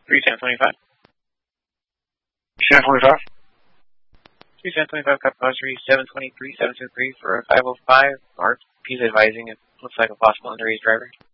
3725. 3725. 3725, Cup Causery 723, 723 for a 505. Mark, he's advising it looks like a possible underage driver.